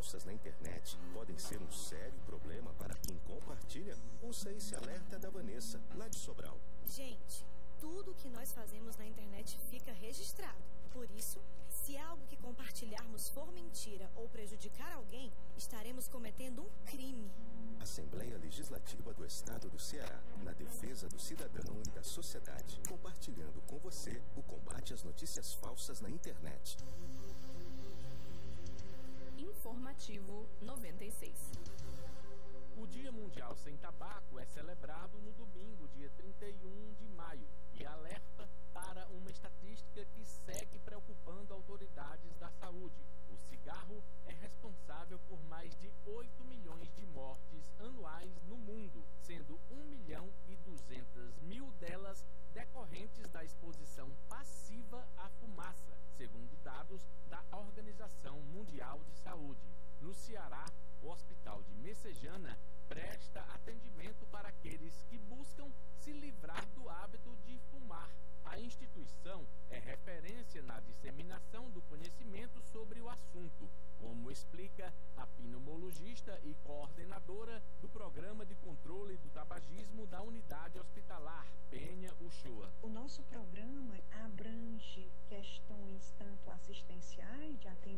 falsas na internet podem ser um sério problema para quem compartilha? Ouça esse alerta da Vanessa, lá de Sobral. Gente, tudo que nós fazemos na internet fica registrado. Por isso, se algo que compartilharmos for mentira ou prejudicar alguém, estaremos cometendo um crime. Assembleia Legislativa do Estado do Ceará, na defesa do cidadão e da sociedade, compartilhando com você o combate às notícias falsas na internet. Informativo 96. O Dia Mundial Sem Tabaco é celebrado no domingo, dia 31 de maio, e alerta para uma estatística que segue preocupando autoridades da saúde. O cigarro é responsável por mais de 8 milhões de mortes anuais no mundo, sendo 1.200.000 delas decorrentes da exposição passiva à fumaça, segundo dados da Organização Mundial de Saúde. No Ceará, o Hospital de Messejana presta atendimento para aqueles que buscam se livrar do hábito de fumar. A instituição é referência na disseminação do conhecimento sobre o assunto, como explica a pneumologista e coordenadora do programa